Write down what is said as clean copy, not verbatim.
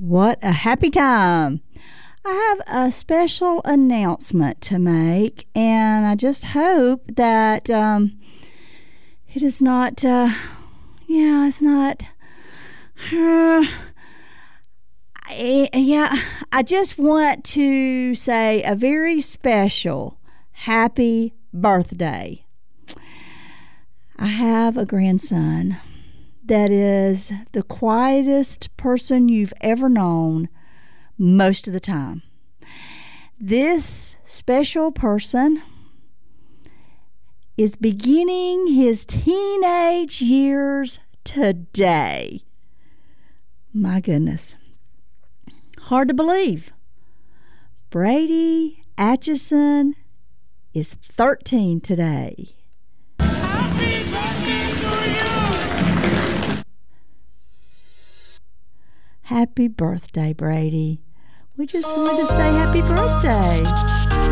What a happy time. I have a special announcement to make, and I just hope that it is not, it's not, I just want to say a very special happy birthday. I have a grandson that is the quietest person you've ever known most of the time. This special person is beginning his teenage years today. My goodness. Hard to believe. Brady Atchison is 13 today. Happy birthday to you! Happy birthday, Brady. We just wanted to say happy birthday.